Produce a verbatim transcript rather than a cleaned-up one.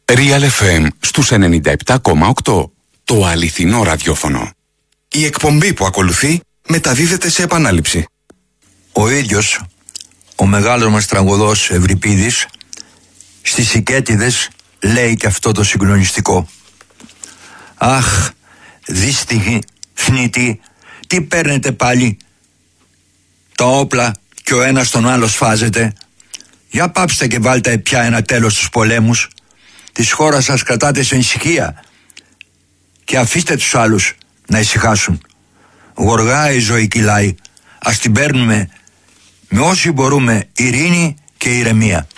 Real εφ εμ στους ενενήντα επτά κόμμα οκτώ. Το αληθινό ραδιόφωνο. Η εκπομπή που ακολουθεί μεταδίδεται σε επανάληψη. Ο ίδιος, ο μεγάλος μας τραγουδός Ευρυπίδης, στις Οικέτιδες λέει και αυτό το συγκλονιστικό. Αχ, δύστιχοι, θνητοί, τι παίρνετε πάλι? Τα όπλα και ο ένας τον άλλο σφάζεται. Για πάψτε και βάλτε πια ένα τέλος στους πολέμους. Της χώρας σας κρατάτε σε ησυχία και αφήστε τους άλλους να ησυχάσουν. Γοργά η ζωή κυλάει. Ας την παίρνουμε με όσοι μπορούμε ειρήνη και ηρεμία.